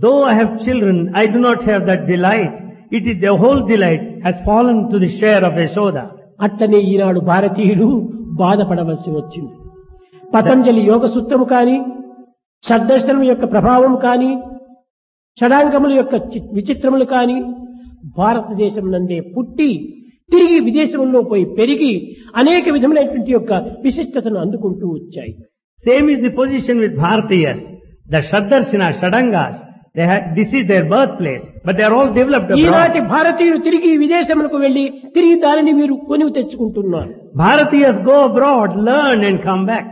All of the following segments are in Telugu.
Though I have children, I do not have that delight. It is the whole delight has fallen to the share of Yashoda. అట్లనే ఈనాడు భారతీయులు బాధపడవలసి వచ్చింది. పతంజలి యోగ సూత్రము కాని, షడ్దర్శనం యొక్క ప్రభావం కాని, షడాంగముల యొక్క విచిత్రములు కాని భారతదేశం నందే పుట్టి తిరిగి విదేశంలో పోయి పెరిగి అనేక విధములైనటువంటి యొక్క విశిష్టతను అందుకుంటూ వచ్చాయి. Same is the position with Bharatiyas. The Shaddarshana, Shadangas, this is their birthplace, but they are all developed ఈనాటి abroad. భారతీయులు తిరిగి విదేశములకు వెళ్లి తిరిగి దానిని మీరు కొనివి తెచ్చుకుంటున్నారు. Bharatiyas go abroad, learn and come back.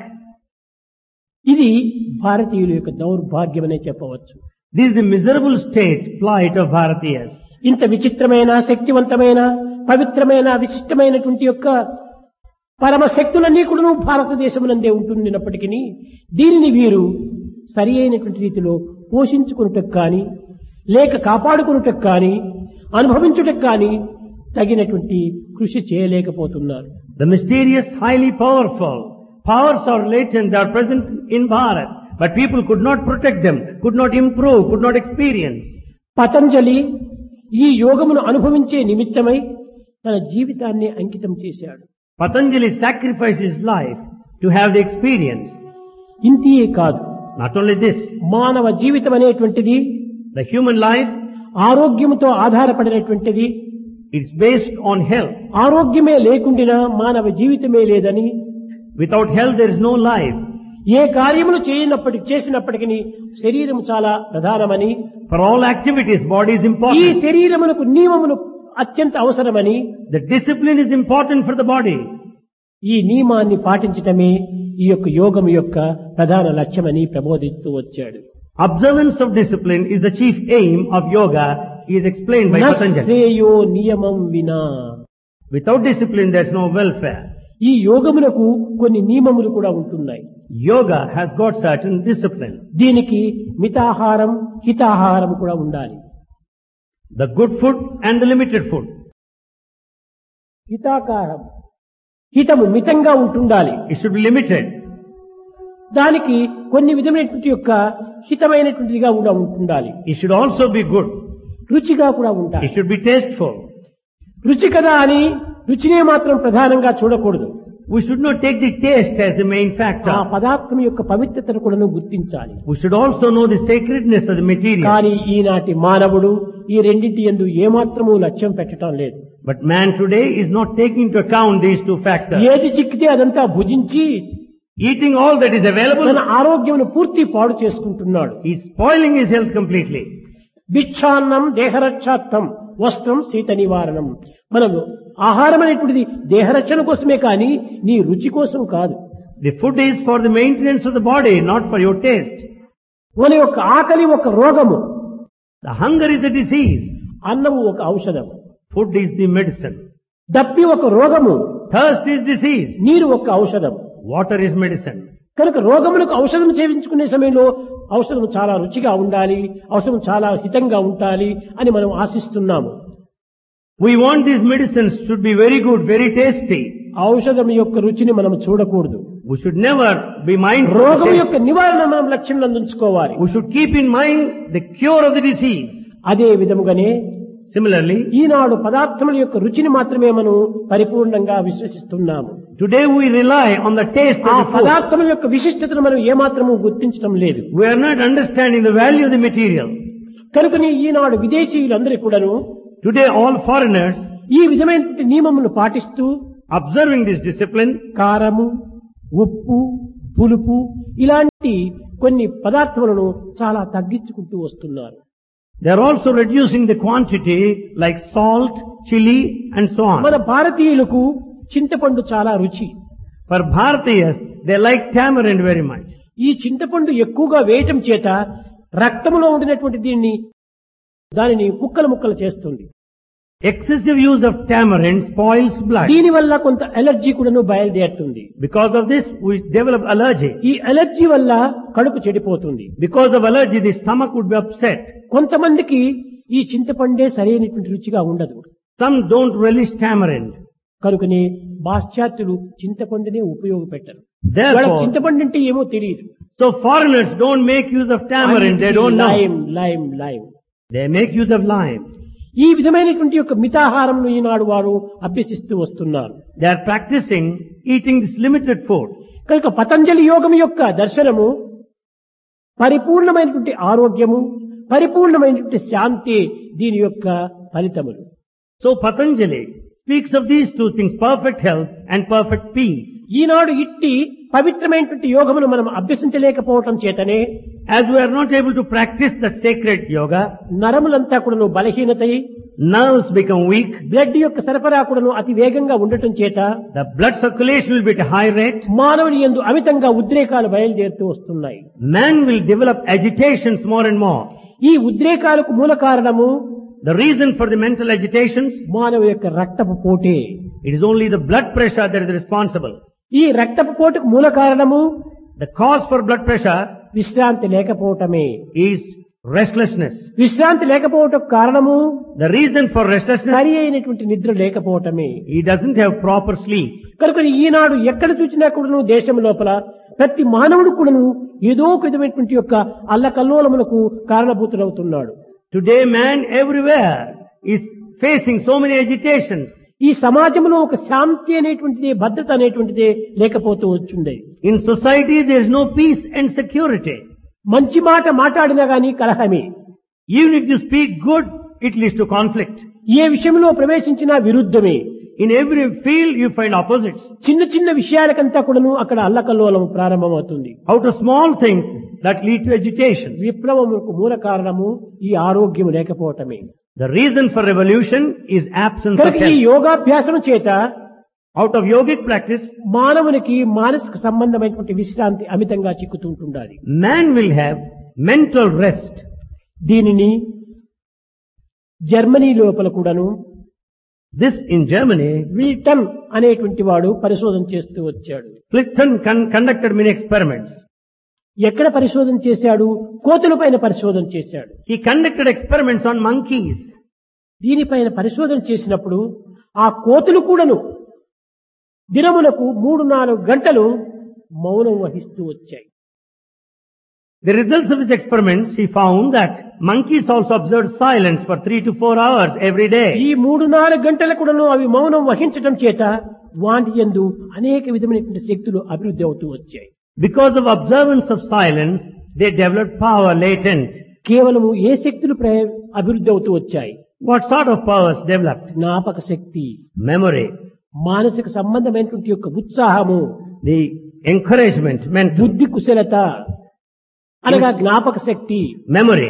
ఇది భారతీయుల యొక్క దౌర్భాగ్యమనే చెప్పవచ్చు. This is the miserable state, plight of Bharatiyas. ఇంత విచిత్రమైన, శక్తివంతమైన, పవిత్రమైన, విశిష్టమైనటువంటి యొక్క పరమ శక్తులన్నీ కూడా భారతదేశమునందే ఉంటున్నప్పటికీ దీనిని వీరు సరి అయినటువంటి రీతిలో పోషించుకున్నటకు కానీ, లేక కాపాడుకున్నటకు కానీ, అనుభవించుటకు కానీ తగినటువంటి కృషి చేయలేకపోతున్నారు. The mysterious, highly powerful powers are latent, they are present in Bharat, but people could not protect them, could not improve, could not experience. Patanjali ఈ యోగమును అనుభవించే నిమిత్తమై తన జీవితాన్ని అంకితం చేశాడు. Patanjali sacrificed his life to have the experience. ఇంతియే కాదు, Not only this, మానవ జీవితం అనేటువంటిది the human life, ఆరోగ్యంతో ఆధారపడినటువంటిది. it's based on health. ఆరోగ్యమే లేకుండినా మానవ జీవితమే లేదని, Without health there is no life. ఏ కార్యములు చేసినప్పటికీ శరీరం చాలా ప్రధానమని, For all activities, body is ఈ important. శరీరమునకు నియమములు అత్యంత అవసరమని, The discipline is important for the body. ఈ నియమాన్ని పాటించటమే ఈ యొక్క యోగం యొక్క ప్రధాన లక్ష్యమని ప్రబోధిస్తూ వచ్చాడు. Observance of discipline is the chief aim of yoga, is explained by Patanjali. నశ్రేయో నియమం వినా. Without discipline there is no welfare. ఈ యోగమునకు కొన్ని నియమములు కూడా ఉంటున్నాయి. Yoga has got certain discipline. దీనికి మితాహారం, హితాహారం కూడా ఉండాలి. The good food and the limited food. హితాకారం, హితము మితంగా ఉంటుండాలి. It should be limited. దానికి కొన్ని విధమైనటువంటి యొక్క హితమైనటువంటిదిగా కూడా ఉంటుండాలి. It should also be good. రుచిగా కూడా ఉండాలి. It should be tasteful. రుచి కదా అని రుచినే మాత్రం ప్రధానంగా చూడకూడదు. We should not take the taste as the main ఆ factor. పదార్థం యొక్క పవిత్రతను కూడా గుర్తించాలి. We should also know the sacredness of the material. కానీ ఈనాటి మానవుడు ఈ రెండింటి యందు ఏమాత్రము లక్ష్యం పెట్టడం లేదు. But man today is not taking into account these two factors. ఏది చిక్కితే అదంతా భుజించి Eating all that is available, తన ఆరోగ్యమును పూర్తి పాడు చేసుకుంటున్నాడు. he is spoiling his health completely. భిక్షాన్నం దేహరక్షార్థం, వస్త్రం శీత నివారణం. మనము ఆహారం అనేటువంటిది దేహరక్షణ కోసమే కానీ నీ రుచి కోసం కాదు. The food is for the maintenance of the body, not for your taste. మన యొక్క ఆకలి ఒక రోగము, The hunger is a disease. అన్నము ఒక ఔషధం. Food is the medicine. దప్పి ఒక రోగము, Thirst is disease. నీరు ఒక ఔషధం. Water is medicine. కనుక రోగములకు ఔషధం సేవించుకునే సమయంలో ఔషధం చాలా రుచిగా ఉండాలి, ఔషధం చాలా హితంగా ఉండాలి అని మనం ఆశిస్తున్నాము. We want these medicines should be very good, very tasty. ఔషధం యొక్క రుచిని మనం చూడకూడదు. We should never be mindful of రోగం the యొక్క taste. నివారణ మనం లక్ష్యంలో ఉంచుకోవాలి. We should keep in mind the cure of the disease. అదే విధముగానే Similarly, ఈనాడు పదార్థముల యొక్క రుచిని మాత్రమే మనం పరిపూర్ణంగా విశ్వసిస్తున్నాము. today we rely on the taste ఆ of the food. పదార్థముల యొక్క విశిష్టతను మనం ఏమాత్రము గుర్తించడం లేదు. We are not understanding the value of the material. కనుకని ఈనాడు విదేశీయులందరూ కూడాను Today all foreigners, ఈ విధమైన నియమములు పాటిస్తూ observing this discipline, కారము, ఉప్పు, పులుపు ఇలాంటి కొన్ని పదార్థములను చాలా తగ్గించుకుంటూ వస్తున్నారు. they are also reducing the quantity like salt, chili and so మన on. భారతీయులకు చింతపండు చాలా రుచి. For Bharatiyas, they like tamarind very much. ఈ చింతపండు ఎక్కువగా వేయటం చేత రక్తములో ఉండినటువంటి దానిని ముక్కలు ముక్కలు చేస్తుంది. Excessive use of tamarind spoils blood. దీనివల్ల కొంత అలర్జీ కూడాను బయలుదేరుతుంది. Because of this, we develop allergy. ఈ అలర్జీ వల్ల కడుపు చెడిపోతుంది. Because of allergy, the stomach would be upset. కొంతమందికి ఈ చింతపండే సరైనటువంటి రుచిగా ఉండదు. Some don't relish tamarind. కనుకనే పాశ్చాత్యులు చింతపండునే ఉపయోగపెట్టరు. Therefore, చింతపండు అంటే ఏమో తెలియదు. So foreigners don't make use of tamarind, they don't know. Lime. They make use of lime. ఈ విధమైనటువంటి యొక్క మితాహారంను ఈనాడు వారు అభ్యసిస్తూ వస్తున్నారు. They are practicing eating this limited food. కనుక పతంజలి యోగం యొక్క దర్శనము పరిపూర్ణమైనటువంటి ఆరోగ్యము, పరిపూర్ణమైనటువంటి శాంతి దీని యొక్క ఫలితములు. So Patanjali speaks of these two things, perfect health and perfect peace. ఈనాడు ఇట్టి పవిత్రమైనటువంటి యోగమును మనం అభ్యసించలేకపోవటం చేతనే As we are not able to practice that sacred yoga, నరములంతా కూడాను బలహీనతై, nerves become weak, బ్లడ్ యొక్క సరఫరా కూడాను అతి వేగంగా ఉండటం చేత the blood circulation will be at a high rate, మానవుని యందు అమితంగా ఉద్రేకాలు బయలుదేరుతూ వస్తున్నాయి. man will develop agitations more and more. ఈ ఉద్రేకాలకు మూల కారణము The reason for the mental agitations, మానవ యొక్క రక్తపు పోటే. it is only the blood pressure that is responsible. ఈ రక్తపు పోటుకు మూల కారణము The cause for blood pressure విశ్రాంతి లేకపోవటమే. is restlessness. విశ్రాంతి లేకపోవటకు కారణము The reason for restlessness, సరి అయినటువంటి నిద్ర లేకపోవటమే. he doesn't have proper sleep. కనుక ఈనాడు ఎక్కడ చూసినా కూడాను దేశం లోపల ప్రతి మానవుడు కూడాను ఏదో ఒక విధమైనటువంటి యొక్క అల్లకల్లోలములకు కారణభూతులవుతున్నాడు. Today man everywhere is facing so many agitations. ఈ సమాజంలో ఒక శాంతి అనేటువంటిది, భద్రత అనేటువంటిది లేకపోతూ వచ్చింది. In society there is no peace and security. మంచి మాట మాట్లాడినా గానీ కలహమే. Even if you speak good, it leads to conflict. ఏ విషయంలో ప్రవేశించినా విరుద్ధమే. In every field you find opposites. చిన్న చిన్న విషయాలకంతా కూడాను అక్కడ అల్లకల్లోలం ప్రారంభమవుతుంది. Out of small things that lead to agitation. విప్లవములకు మూల కారణము ఈ ఆరోగ్యం లేకపోవటమే. The reason for revolution is absence of కనుక ఈ health. యోగాభ్యాసం చేత Out of yogic practice, మానవునికి మానసిక సంబంధమైనటువంటి విశ్రాంతి అమితంగా చిక్కుతుంటుండాలి. man will have mental rest. దీనిని జర్మనీ లోపల కూడాను This in Germany, విల్టన్ అనేటువంటి వాడు పరిశోధన చేస్తూ వచ్చాడు. Clifton conducted many experiments. ఎక్కడ పరిశోధన చేశాడు? కోతుల పైన పరిశోధన చేశాడు. He conducted experiments on monkeys. దీనిపైన పరిశోధన చేసినప్పుడు ఆ కోతులు కూడాను దినములకు 3-4 గంటలు మౌనం వహిస్తూ వచ్చాయి. The results of his experiments, he found that monkeys also observed silence for 3 to 4 hours every day. ఈ 3-4 గంటల కూడాను అవి మౌనం వహించడం చేత వాటి యందు అనేక విధమైనటువంటి శక్తులు అభివృద్ధి అవుతూ వచ్చాయి. Because of observance of silence, they developed power latent. కేవలము ఏ శక్తులు అభివృద్ధి అవుతూ వచ్చాయి? What sort of powers developed? జ్ఞాపక శక్తి, Memory, మానసిక సంబంధమైనటువంటి యొక్క ఉత్సాహము, the encouragement, mental, బుద్ధి కుశలత అనగా జ్ఞాపక శక్తి. memory.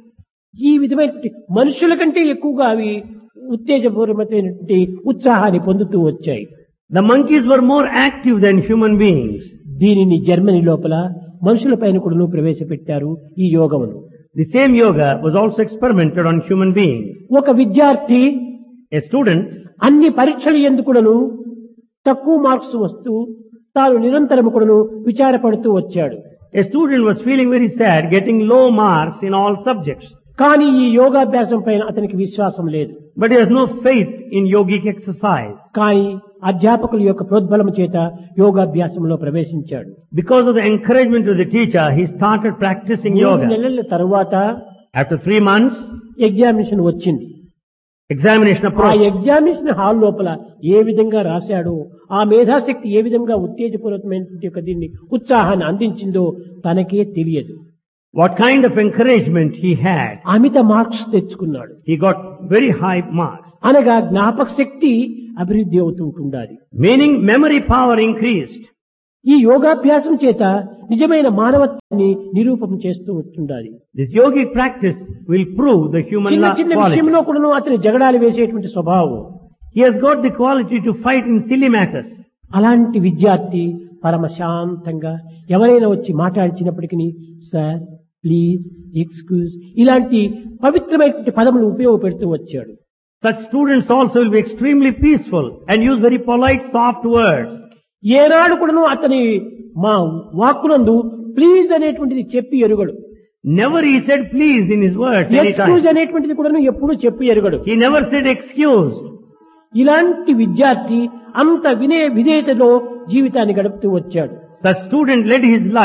ఈ విధమైనటువంటి మనుషుల కంటే ఎక్కువగా అవి ఉత్తేజపూర్వకమైనటువంటి ఉత్సాహాన్ని పొందుతూ వచ్చాయి. The monkeys were more active than human beings. దీనిని జర్మనీ లోపల మనుషుల పైన కూడా ప్రవేశపెట్టారు ఈ యోగమును. The same yoga was also experimented on human beings. ఒక విద్యార్థి A student, అన్ని పరీక్షలు ఎందుకును తక్కువ మార్క్స్ వస్తూ తాను నిరంతరము కూడాను విచారపడుతూ వచ్చాడు. a student was feeling very sad, getting low marks in all subjects. కానీ ఈ యోగాభ్యాసం పైన అతనికి విశ్వాసం లేదు. But he has no faith in yogic exercise. కానీ అధ్యాపకుల యొక్క ప్రోద్బలము చేత యోగాభ్యాసంలో ప్రవేశించాడు. Because of the encouragement of the teacher, he started practicing 3 yoga. నెలల తరువాత After 3 months, ఎగ్జామినేషన్ వచ్చింది. examination ఆ approached. ఎగ్జామినేషన్ హాల్ లోపల ఏ విధంగా రాశాడో, ఆ మేధాశక్తి ఏ విధంగా ఉత్తేజపూర్వకమైనటువంటి యొక్క దీన్ని ఉత్సాహాన్ని అందించిందో తనకే తెలియదు. What kind of encouragement he had. Amit marks తెచ్చుకున్నాడు. He got very high marks. అనగా జ్ఞాపక శక్తి అభివృద్ధి అవుతుంటుండాలి. Meaning memory power increased. ఈ యోగాభ్యాసం చేత నిజమైన మానవత్వాన్ని నిరూపణ చేస్తూ ఉంటుండాలి. This yogic practice will prove the human చిన్న చిన్న quality. విషయంలో కూడా అతని జగడాలు వేసేటువంటి స్వభావం. He has got the quality to fight in silly matters. అలాంటి విద్యార్థి పరమ శాంతంగా ఎవరైనా వచ్చి మాట్లాడించినప్పటికీ సార్, ప్లీజ్, ఎక్స్క్యూజ్ ఇలాంటి పవిత్రమైనటువంటి పదములు ఉపయోగపెడుతూ వచ్చాడు. Such students also will be extremely peaceful and use very polite, soft words. ఏనాడు కూడాను అతని మా వాక్కునందు ప్లీజ్ అనేటువంటిది చెప్పి ఎరుగడు. Never he said please in his words excuse anytime. అనేటువంటిది కూడాను ఎప్పుడూ చెప్పి ఎరుగడు. He never said excuse. ఇలాంటి విద్యార్థి అంత వినయ విధేయతలో జీవితాన్ని గడుపుతూ వచ్చాడు. Such student led his life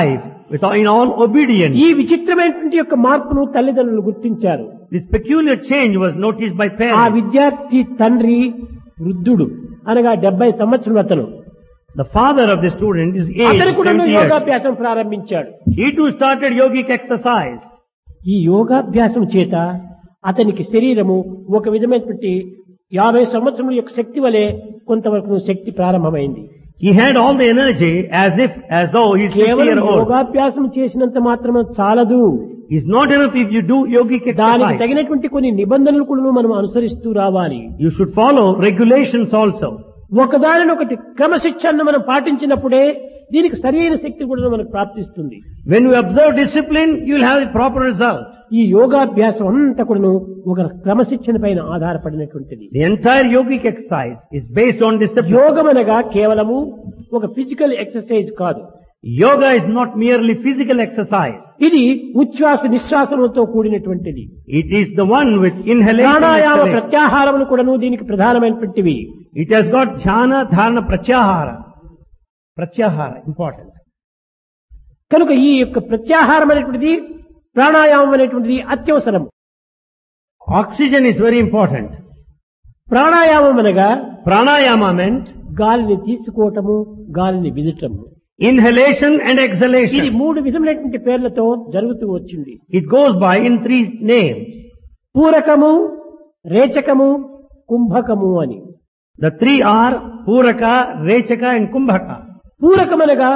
in all obedience. ఈ విచిత్రమైనటువంటి యొక్క మార్పును తల్లిదండ్రులు గుర్తించారు. This peculiar change was noticed by ఆ parents. విద్యార్థి తండ్రి వృద్ధుడు అనగా 70 సంవత్సరాలు అతను. The father of the student is అతను aged కూడా 70 years. యోగాభ్యాసం ప్రారంభించాడు. He too started yogic exercise. ఈ యోగాభ్యాసం చేత అతనికి శరీరము ఒక విధమైనటువంటి 50 సంవత్సరముల యొక్క శక్తి వలె కొంతవరకు శక్తి ప్రారంభమైంది. He had all the energy as though he's 50 కేవలం years old. యోగాభ్యాసం చేసినంత మాత్రమే చాలదు. It's not enough if you do yogic దానికి exercise. తగినటువంటి కొన్ని నిబంధనలు కూడా మనం అనుసరిస్తూ రావాలి. You should follow regulations also. ఒకదానినొకటి క్రమశిక్షణను మనం పాటించినప్పుడే దీనికి సరైన శక్తి కూడా మనకు ప్రాప్తిస్తుంది. When you observe discipline, you will have the proper result. ఈ యోగాభ్యాసం అంతా కూడాను ఒక క్రమశిక్షణ పైన ఆధారపడినటువంటిది. The entire yogic exercise is based on discipline. యోగం అనగా కేవలము ఒక ఫిజికల్ ఎక్సర్సైజ్ కాదు. Yoga is not merely physical exercise. ఇది ఉచ్ఛ్వాస నిశ్వాసములతో కూడినటువంటిది. It is the one with inhalation and pranayama exhalation. ప్రత్యాహారములు కూడాను దీనికి ప్రధానమైనటువంటివి. It has got dhyana, dharana, pratyahara. Pratyahara, important. కనుక ఈ యొక్క ప్రత్యాహారం అనేటువంటిది ప్రాణాయామం అనేటువంటిది అత్యవసరం. Oxygen is very important. ప్రాణాయామం అనగా Pranayama meant గాలిని తీసుకోవటము, గాలిని విదటము. inhalation and ఇది exhalation. 3 విధములైనటువంటి పేర్లతో జరుగుతూ వచ్చింది. It goes by in 3 names. పూరకము, రేచకము, కుంభకము అని. The 3 are Puraka, Rechaka and Kumbhaka. పూరకమనగా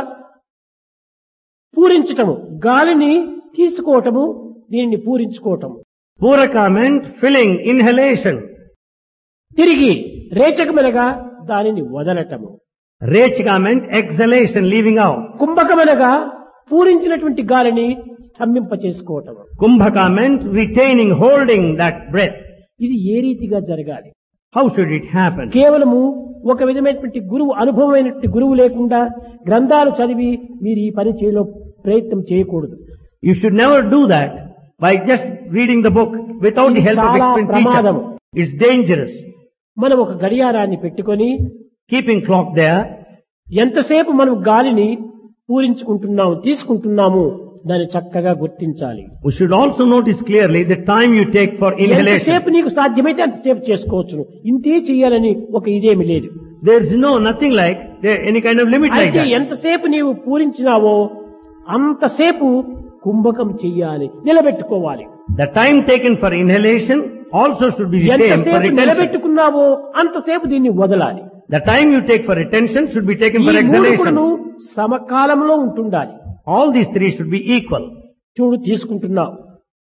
పూరించటము, గాలిని తీసుకోవటము, దీనిని పూరించుకోవటము. Puraka meant filling, inhalation. తిరిగి రేచకమనగా దానిని వదలటము. Rechaka meant exhalation, leaving out. కుంభకమనగా పూరించినటువంటి గాలిని స్తంభింప చేసుకోవటము. Kumbhaka meant retaining, holding that breath. ఇది ఏ రీతిగా జరగాలి? How should it happen? కేవలము ఒక విధమైనటువంటి గురువు, అనుభవమైనటువంటి గురువు లేకుండా గ్రంథాలు చదివి మీరు ఈ పని చేయలో ప్రయత్నం చేయకూడదు. You should never do that by just reading the book without the help of చాలా expert ప్రమాదము. teacher. It's dangerous. మనం ఒక గడియారాన్ని పెట్టుకొని Keeping clock there, ఎంతసేపు మనం గాలిని పూరించుకుంటున్నాము, తీసుకుంటున్నాము, దాన్ని చక్కగా గుర్తించాలి. we should also notice clearly the time you take for inhalation. ఎంతసేపు నీకు సాధ్యమైతే అంతసేపు చేసుకోవచ్చును. ఇంతే చేయాలని ఒక ఇదేమి లేదు. There is nothing like any kind of limit like అయితే that. ఎంతసేపు నీవు పూరించినావో అంతసేపు కుంభకం చెయ్యాలి, నిలబెట్టుకోవాలి. The time taken for inhalation also should be the same for ఎంతసేపు retention. నిలబెట్టుకున్నావో అంతసేపు దీన్ని వదలాలి. The time you take for retention should be taken ఈ for మూడు కూడాను exhalation. సమకాలంలో ఉంటుండాలి. All these 3 should be equal. చూడు, తీసుకుంటున్నావు,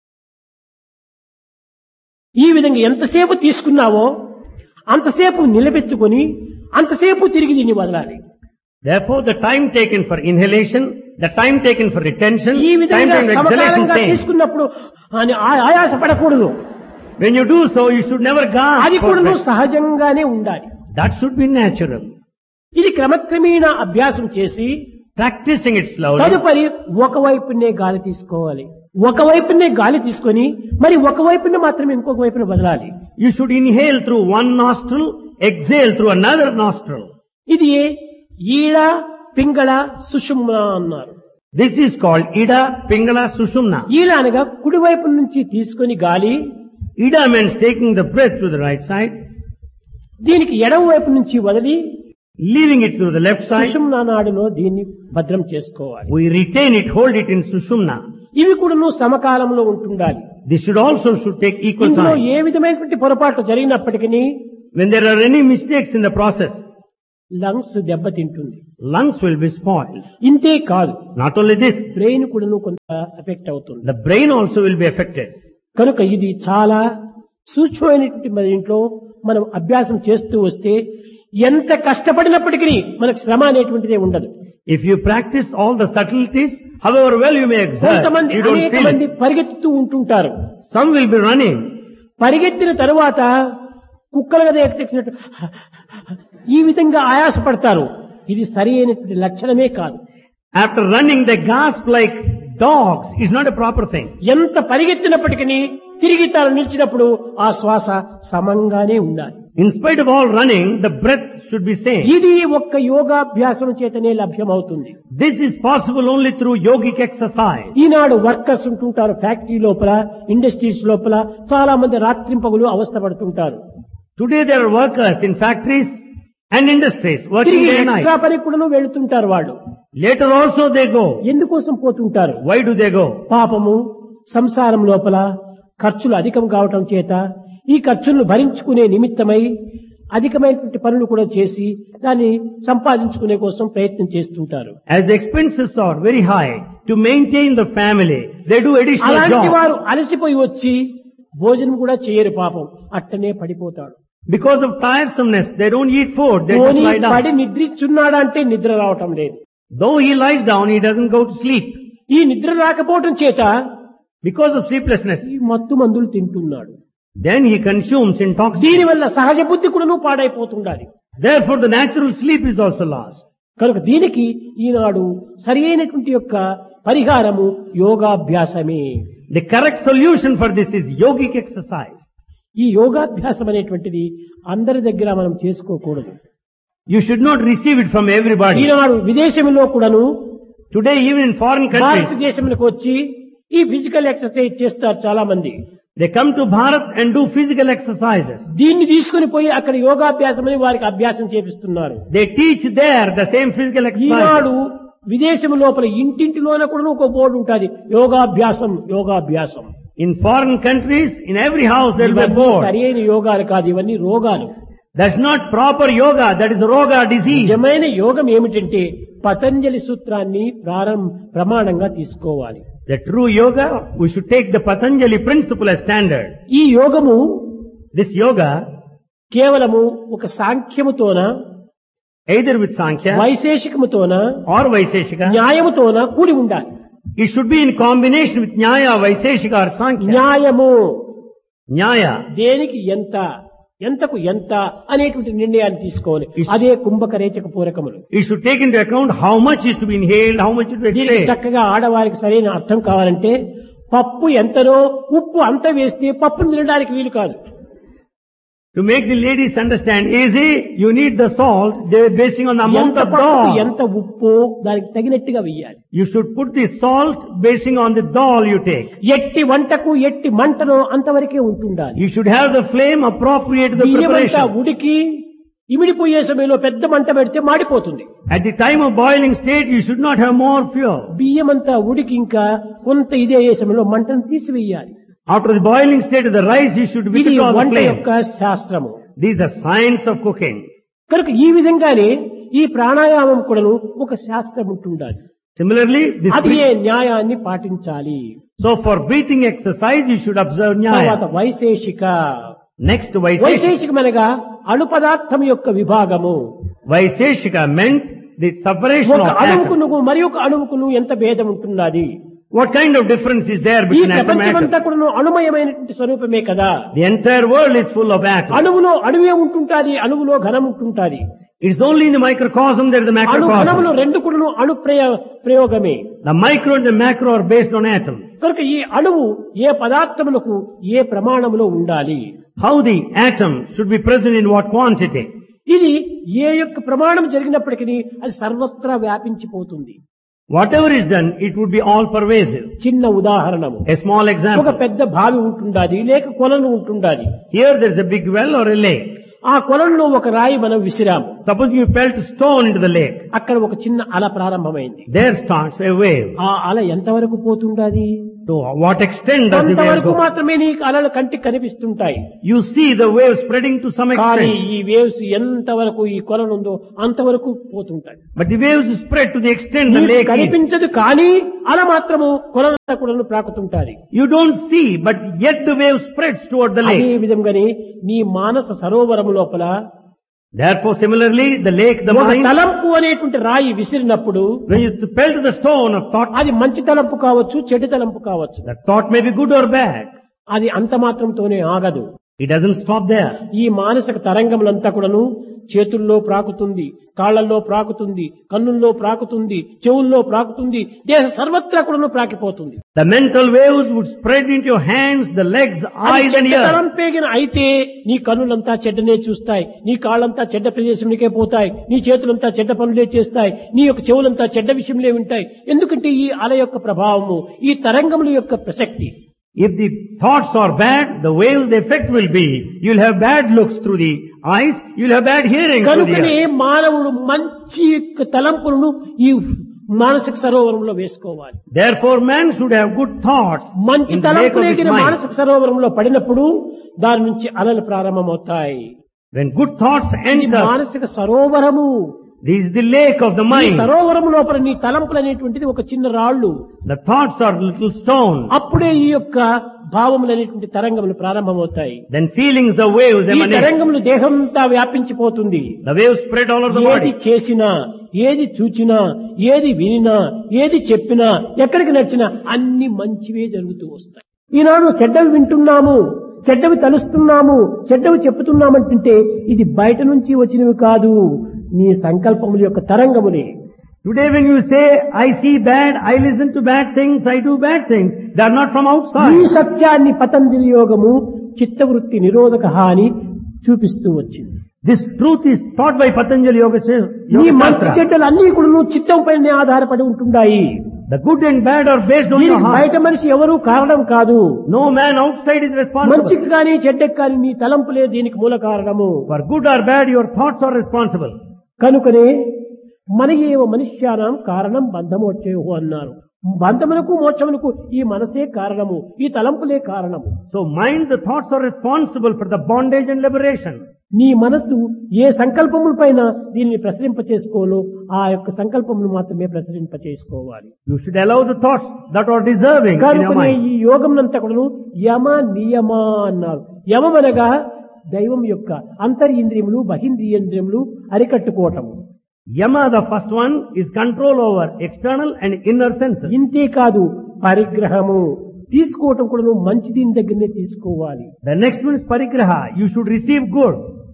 ఈ విధంగా ఎంతసేపు తీసుకున్నావో అంతసేపు నిలబెట్టుకొని అంతసేపు తిరిగి దీన్ని వదలాలి. Therefore, the time taken for inhalation, the time taken for retention, ఈ time విధంగా taken for exhalation సమకాలంగా same. తీసుకున్నప్పుడు ఆయాస పడకూడదు. When you do so, you should never gasp. అది for కూడా breath. సహజంగానే ఉండాలి. That should be natural. ఇది క్రమక్రమేణా అభ్యాసం చేసి Practicing it slowly. తదుపరి ఒకవైపునే గాలి తీసుకోవాలి, ఒకవైపునే గాలి తీసుకొని మరి ఒకవైపునే మాత్రమే ఇంకొక వైపున వదలాలి. You should inhale through one nostril, exhale through another nostril. ఇది ఈడ, పింగళ, సుషుమ్న అన్నారు. This is called Ida, Pingala, Sushumna. ఈడ అనగా కుడివైపు నుంచి తీసుకొని గాలి, Ida means taking the breath to the right side, దీనికి ఎడమ వైపు నుంచి వదిలి leaving it through the left side. సుషుమ్న నాడులో దీన్ని భద్రం చేసుకోవాలి. We retain it, hold it in Sushumna. ఇవి కూడా సమకాలంలో ఉంటుండాలి. This should take equal ఇందులో time. ఏ విధమైనటువంటి పొరపాట్లు జరిగినప్పటికీ When there are any mistakes in the process, lungs దెబ్బతింటుంది. lungs will be spoiled. ఇంతే కాదు, Not only this, బ్రెయిన్ కూడా కొంత ఎఫెక్ట్ అవుతుంది. the brain also will be affected. కనుక ఇది చాలా సూక్ష్మమైనటువంటి మన ఇంట్లో మనం అభ్యాసం చేస్తూ వస్తే ఎంత కష్టపడినప్పటికీ మనకు శ్రమ అనేటువంటిదే ఉండదు. If you practice all the subtleties, however well you may exert, కొంతమంది you don't అనేక feel మంది it. పరిగెత్తుతూ ఉంటుంటారు. Some will be running. పరిగెత్తిన తరువాత కుక్కలు కదా ఎక్కినట్టు ఈ విధంగా ఆయాసపడతారు. ఇది సరి అయినటువంటి లక్షణమే కాదు. After running, they gasp like dogs. It's not a proper thing. ఎంత పరిగెత్తినప్పటికీ తిరిగి తాను నిలిచినప్పుడు ఆ శ్వాస సమంగానే ఉండాలి. In spite of all running, the breath should be same. ఇది ఒక్క యోగాభ్యాసం చేతనే లభ్యమవుతుంది. This is possible only through yogic exercise. Eenadu workers ఉంటుంటారు ఫ్యాక్టరీ లోపల, ఇండస్ట్రీస్ లోపల, చాలా మంది రాత్రింపగులు అవస్థపడుతుంటారు. Today there are workers in factories and industries working తిరిగి day and ఎక్స్ట్రా night. పని కూడా వెళుతుంటారు వాళ్ళు. Later also they go. ఎందుకోసం పోతుంటారు? Why do they go? పాపము సంసారం లోపల ఖర్చులు అధికం కావటం చేత ఈ ఖర్చులను భరించుకునే నిమిత్తమై అధికమైనటువంటి పనులు కూడా చేసి దాన్ని సంపాదించుకునే కోసం ప్రయత్నం చేస్తుంటారు. As the expenses are very high to maintain the family, they do additional అలాంటి jobs. వారు అలసిపోయి వచ్చి భోజనం కూడా చేయరు పాపం, అట్టనే పడిపోతాడు. Because of tiresomeness, they don't eat food, they just పోనీ lie పడి down. నిద్రిస్తున్నాడా అంటే నిద్ర రావటం లేదు. Though he lies down, he doesn't go to sleep. ఈ నిద్ర రాకపోవటం చేత Because of sleeplessness, ఈ మత్తు మందులు తింటున్నాడు. then he consumes intoxicants. దీనివల్ల సహజ బుద్ధి కూడా పాడైపోతుండాలి. Therefore the natural sleep is also lost. కనుక దీనికి ఈనాడు సరి అయినటువంటి యొక్క పరిహారము యోగాభ్యాసమే. The correct solution for this is yogic exercise. ఈ యోగాభ్యాసం అనేటువంటిది అందరి దగ్గర మనం చేసుకోకూడదు. You should not receive it from everybody. ఈనాడు విదేశంలో కూడాను Today even in foreign countries, భారతదేశంలోకి వచ్చి ఈ ఫిజికల్ ఎక్సర్సైజ్ చేస్తారు చాలా మంది. they come to Bharat and do physical exercises. దీన్ని తీసుకుని పోయి అక్కడ యోగాభ్యాసం అని వారికి అభ్యాసం చేపిస్తున్నారు. They teach there the same physical Eenadu exercises. విదేశం లోపల ఇంటింటిలోన కూడా ఒక బోర్డు ఉంటుంది, యోగాభ్యాసం యోగాభ్యాసం. In foreign countries, in every house there will be a ఇవన్నీ board. సరైన యోగాలు కాదు, ఇవన్నీ రోగాలు. That's not proper yoga, that is roga disease. నిజమైన యోగం ఏమిటంటే పతంజలి సూత్రాన్ని ప్రమాణంగా తీసుకోవాలి. The true yoga, we should take the Patanjali principle as standard. ఈ యోగము This yoga, కేవలము ఒక సాంఖ్యముతోన, either with Sankhya వైశేషికముతోన, or Vaisheshika, న్యాయముతోన కూడి ఉండాలి. it should be in combination with Nyaya, Vaisheshika or Sankhya. న్యాయము Nyaya, దేనికి ఎంత, ఎంతకు ఎంత అనేటువంటి నిర్ణయాన్ని తీసుకోవాలి. అదే కుంభక రేచక పూరకములు. it should take into account how much is to be inhaled, how much is to be దీనికి exhaled. చక్కగా ఆడవారికి సరైన అర్థం కావాలంటే పప్పు ఎంతనో ఉప్పు అంత వేస్తే పప్పును తినడానికి వీలు కాదు. To make the ladies understand easy, you need the salt, they are basing on the amount ఎంత of పప్పుకు dal. ఎంత ఉప్పు దానికి తగినట్టుగా వెయ్యాలి. You should put the salt basing on the dal you take. ఎట్టి వంటకు ఎట్టి మంటనో అంతవరకే ఉంటుండాలి. You should have the flame appropriate to the బియ్యమంతా preparation. ఉడికి ఇమిడిపోయే సమయంలో పెద్ద మంట పెడితే మాడిపోతుంది. At the time of boiling state, you should not have more fuel. బియ్యమంతా ఉడికి ఇంకా కొంత ఇదే అయ్యే సమయంలో మంటను తీసివేయాలి. After the boiling state of the rice, you should ఇది withdraw the వంట flame. యొక్క శాస్త్రము. This is the science of cooking. కనుక ఈ విధంగానే ఈ ప్రాణాయామం కూడాను ఒక శాస్త్రం ఉంటుండాలి. Similarly, this అది ఏ న్యాయాన్ని పాటించాలి. so for breathing exercise, you should observe తర్వాత Nyaya. వైశేషిక. Next, Vaisheshika. వైశేషికమనగా అణు పదార్థం యొక్క విభాగము. Vaisheshika meant the separation ఒక of అణువుకు atoms. నువ్వు మరి ఒక అణువుకు నువ్వు ఎంత భేదం ఉంటున్నది. What kind of difference is there ఈ between atom and ప్రపంచమంతా atom? కూడా అణుమయమైనటువంటి స్వరూపమే కదా. The entire world is full of atoms. అణువులో అణువే ఉంటుంటాది, అణువులో ఘనం ఉంటుంటాది. It's only in the microcosm there is the అణు ఘనములు macrocosm. రెండు కూడా అణు ప్రయోగమే. The micro and the macro are based on atoms. కనుక ఈ అణువు ఏ పదార్థములకు ఏ ప్రమాణములో ఉండాలి. How the atom should be present in what quantity. ఇది ఏ యొక్క ప్రమాణం జరిగినప్పటికీ అది సర్వత్రా వ్యాపించిపోతుంది. Whatever is done, it would be all pervasive. చిన్న ఉదాహరణము, A small ఒక example. పెద్ద బావి ఉంటుండాది, లేక కొలను ఉంటుండాది. Here there is a big well or a lake. ఆ కొలంలో ఒక రాయి మనం విసిరాము. Suppose you felt a stone into the lake. అక్కడ ఒక చిన్న అల ప్రారంభమైంది. There starts a wave. ఆ అల ఎంతవరకు పోతుండాది? To what extent does the wave కొంతవరకు go? మాత్రమే నీకు అలలు కంటికి కనిపిస్తుంటాయి. You see the wave spreading to some కానీ extent. ఈ వేవ్స్ ఎంతవరకు ఈ కొలను ఉందో అంతవరకు పోతుంటాయి. But the waves spread to the extent the నీకు lake is. కనిపించదు కానీ అల మాత్రము కొలంతా కూడా ప్రాకుతుంటాది. You don't see, but yet the wave spreads toward the అదే lake. విధంగానే నీ మానస సరోవరము లోపల Therefore, similarly, the lake, the ఒక mind, తలంపు అనేటువంటి రాయి విసిరినప్పుడు when you felt the stone of thought, అది మంచి తలంపు కావచ్చు, చెడు తలంపు కావచ్చు. that thought may be good or bad. అది అంత మాత్రంతోనే ఆగదు. It doesn't stop there. ఈ మానసిక తరంగములంతా కూడాను చేతుల్లో ప్రాకుతుంది, కాళ్లలో ప్రాకుతుంది, కన్నుల్లో ప్రాకుతుంది, చెవుల్లో ప్రాకుతుంది, దేహ సర్వత్రా కూడాను ప్రాకిపోతుంది. The mental waves would spread into your hands, the legs, eyes and ears. తరంపేగిన అయితే నీ కన్నులంతా చెడ్డనే చూస్తాయి, నీ కాళ్ళంతా చెడ్డ ప్రదేశంలోకే పోతాయి, నీ చేతులంతా చెడ్డ పనులే చేస్తాయి, నీ యొక్క చెవులంతా చెడ్డ విషయంలో వింటాయి. ఎందుకంటే ఈ అల యొక్క ప్రభావము, ఈ తరంగముల యొక్క ప్రసక్తి. If the thoughts are bad, the waves, the effect will be, you'll have bad looks through the eyes, you'll have bad hearing through the కనుకనే ears. మానవుడు మంచి యొక్క తలంపులను ఈ మానసిక సరోవరంలో వేసుకోవాలి. Therefore man should have good thoughts మంచి in the lake of his తలంపులేగిన mind. మానసిక సరోవరంలో పడినప్పుడు దాని నుంచి అలలు ప్రారంభమవుతాయి. When good thoughts ఇది enter, మానసిక Sarovaram. this is the lake of the ఈ mind. సరోవరం లోపల నీ తలంపులు అనేటువంటిది ఒక చిన్న రాళ్ళు. The thoughts are little stones. అప్పుడే ఈ యొక్క భావములు అనేటువంటి తరంగములు ప్రారంభమవుతాయి. Then feelings, the waves ఈ emanate. తరంగములు దేహంతా వ్యాపించిపోతుంది. The waves spread all over the ఏది body. చేసినా, ఏది చూచినా, ఏది వినినా, ఏది చెప్పినా, ఎక్కడికి నచ్చినా అన్ని మంచివే జరుగుతూ వస్తాయి. ఈనాడు చెడ్డవి వింటున్నాము, చెడ్డవి తలుస్తున్నాము, చెడ్డవి చెప్పుతున్నామంటుంటే ఇది బయట నుంచి వచ్చినవి కాదు, నీ సంకల్పముల యొక్క తరంగములే. Today when you say, I see bad, I listen to bad things, I do bad things, they are not from ఈ outside. సత్యాన్ని పతంజలి యోగము చిత్తవృత్తి నిరోధక అని చూపిస్తూ వచ్చింది. This truth is taught by Patanjali Yoga నీ మంచి Shastra. చెడ్డలు అన్ని కూడా నువ్వు చిత్తం పైన ఆధారపడి ఉంటున్నాయి. The good and bad are based on your దీనికి heart. బయట మనిషి ఎవరూ కారణం కాదు. No man outside is responsible. మంచికి కానీ చెడ్డకి కానీ నీ తలంపులే దీనికి మూల కారణము. For good or bad, your thoughts are responsible. కనుకనే మన ఏవ మనుష్యానం కారణం బంధమోక్షేహు అన్నారు. బంధమునకు మోక్షమునకు ఈ మనసే కారణము, ఈ తలంపులే కారణము. So mind, the thoughts are responsible for the bondage and liberation. నీ మనసు ఏ సంకల్పముల పైన దీనిని ప్రసరింపచేసుకోవాలో ఆ యొక్క సంకల్పమును మాత్రమే ప్రసరింపచేసుకోవాలి. You should allow the thoughts that are deserving in your కనుకనే mind. ఈ యోగమునంతా కూడాను యమ నియమ అన్నారు. యమం అనగా దైవం యొక్క అంతరింద్రియములు బహింద్రియంద్రియములు అరికట్టుకోవటము. Yama, the first one, is control over external and inner senses. ఇంతే కాదు, పరిగ్రహము తీసుకోవటం కూడా మంచి దీని దగ్గరనే తీసుకోవాలి. The next one is parigraha. You should receive good.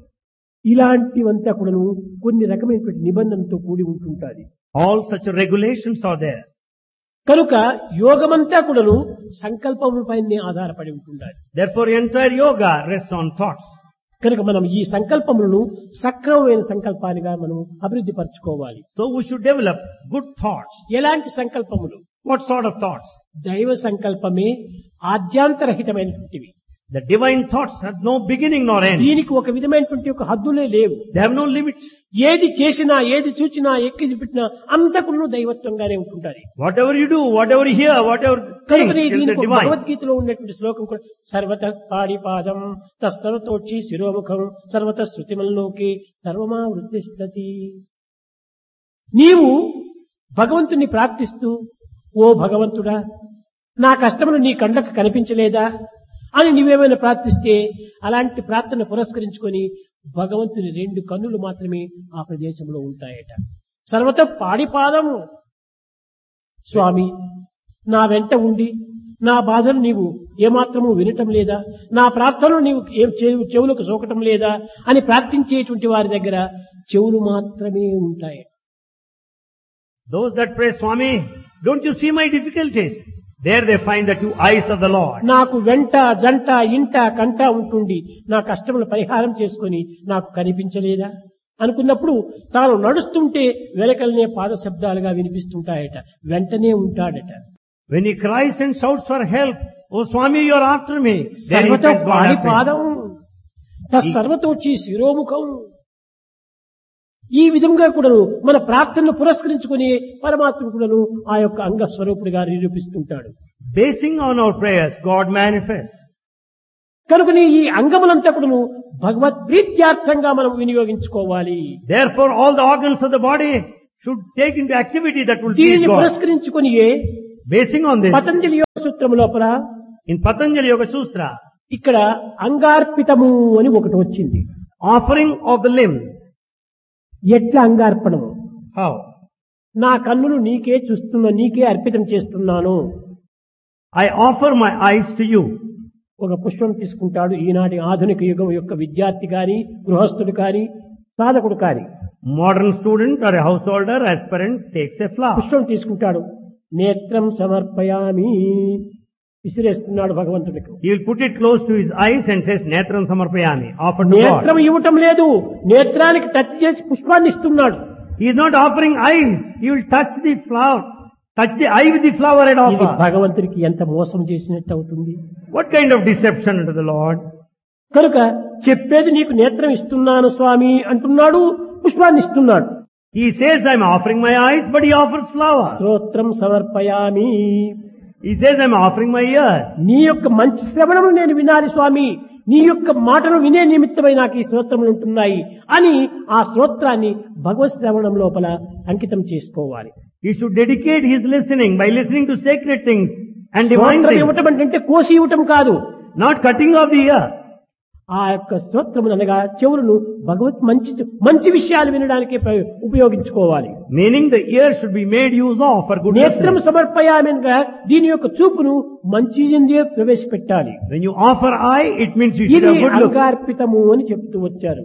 ఇలాంటివంతా కూడాను కొన్ని రకమైనటువంటి నిబంధనలతో కూడి ఉంటుంటాది. All such regulations are there. కనుక యోగమంతా కూడాను సంకల్పములపైనే ఆధారపడి ఉంటుండాలి. Therefore, entire yoga rests on thoughts. కనుక మనం ఈ సంకల్పములను సక్రమమైన సంకల్పాలుగా మనం అభివృద్ధి పరచుకోవాలి. So we should develop good thoughts. ఎలాంటి సంకల్పములు? What sort of thoughts? దైవ సంకల్పమే ఆద్యాంతరహితమైనటువంటివి. The divine thoughts have no beginning nor end. దీనికి ఒక విధమైనటువంటి ఒక హద్దులే లేవు. They have no limits. ఏది చేసినా, ఏది చూచినా, ఎక్కి పెట్టినా అంతకును దైవత్వంగానే ఉంటుంటారు. Whatever you do, whatever you hear, whatever think కనుక is the దీనికి divine. భగవద్గీతలో ఉన్నటువంటి శ్లోకం కూడా సర్వత పాడిపాదం తస్తరతోక్షి శిరోముఖం సర్వత శృతిమల్లోకి సర్వమా వృత్తిష్టతి. నీవు భగవంతుని ప్రార్థిస్తూ, ఓ భగవంతుడా, నా కష్టములు నీ కండ్లకు కనిపించలేదా అని నీవేమైనా ప్రార్థిస్తే అలాంటి ప్రార్థన పురస్కరించుకొని భగవంతుని 2 కన్నులు మాత్రమే ఆ ప్రదేశంలో ఉంటాయట. సర్వత పాడిపాదము. స్వామి, నా వెంట ఉండి నా బాధను నీవు ఏమాత్రము వినటం లేదా, నా ప్రార్థనలు నీవు చెవులకు సోకటం లేదా అని ప్రార్థించేటువంటి వారి దగ్గర చెవులు మాత్రమే ఉంటాయి. Those that pray, Swami, don't you see my difficulties? There they find the 2 eyes of the Lord. నాకు వెంట జంట ఇంట కంట ఉంటుండి నా కష్టములు పరిహారం చేసుకొని నాకు కనిపించలేదా అనుకున్నప్పుడు తాను నడుస్తుంటే వెనకలనే పాద శబ్దాలుగా వినిపిస్తుంటాయట. వెంటనే ఉంటాడట. When he cries and shouts for help, oh Swami, you are after me. Then he సర్వతో says, God పాడి help me. పాదం సర్వతోచి శిరోముఖం. ఈ విధంగా కూడాను మన ప్రార్థనను పురస్కరించుకుని పరమాత్మ కూడాను ఆ యొక్క అంగ స్వరూపుడిగా నిరూపిస్తుంటాడు. Basing on our prayers, God manifests. కనుకని ఈ అంగములంతా కూడాను భగవత్ ప్రీత్యార్థంగా మనం వినియోగించుకోవాలి. Therefore, all the organs of the body should take into activity that will please దీనిని God. పురస్కరించుకుని Basing on this, పతంజలి యోగ సూత్రము లోపల in Patanjali Yoga Sutra, ఇక్కడ అంగార్పితము అని ఒకటి వచ్చింది. offering of the limbs. ఎట్లా అంగార్పణము? How? నా కన్నులు నీకే చూస్తున్నా, నీకే అర్పితం చేస్తున్నాను. I offer my eyes to you. ఒక పుష్పం తీసుకుంటాడు. ఈనాటి ఆధునిక యుగం యొక్క విద్యార్థి కాని, గృహస్థుడు కాని, సాధకుడు కాని Modern student or a householder, aspirant takes a flower. పుష్పం తీసుకుంటాడు. నేత్రం సమర్పయామి విసిరేస్తున్నాడు భగవంతుడికి. He will put it close to his eyes and says, Netram Samarpayami, offered to నేత్రం God. ఇవ్వటం లేదు, నేత్రానికి టచ్ చేసి పుష్పాన్ని ఇస్తున్నాడు. He is not offering eyes. He will touch the flower, touch the eye with the flower and ఇది offer. భగవంతుడికి ఎంత మోసం చేసినట్టు అవుతుంది. What kind of deception unto the Lord? కనుక చెప్పేది నీకు నేత్రం ఇస్తున్నాను స్వామి అంటున్నాడు, పుష్పాన్ని ఇస్తున్నాడు. He says, I am offering my eyes, but he offers flower. శ్రోత్రం సమర్పయామి, He says, I am offering my ears. నీ యొక్క మంచి శ్రవణము నేను వినాలి స్వామి, నీ యొక్క మాటను వినే నిమిత్తమై నాకు ఈ శ్రోత్రములు ఉంటున్నాయి అని ఆ శ్రోత్రాన్ని భగవత్ శ్రవణం లోపల అంకితం చేసుకోవాలి. He should dedicate his listening by listening to sacred things and divine శ్రోత్రం things, ఇవ్వటం అంటే కోసి ఇవ్వటం కాదు. not cutting off the ear. ఆ యొక్క శ్రోత్రములు అనగా చెవులను భగవత్ మంచి విషయాలు వినడానికి ఉపయోగించుకోవాలి. Meaning the ear should be made use of for good నేత్రం listening. సమర్పయామి అనగా దీని యొక్క చూపును మంచి ఎందే ప్రవేశపెట్టాలి. When you offer eye, it means you should ఇది have good look. అంగార్పితము అని చెప్తూ వచ్చారు.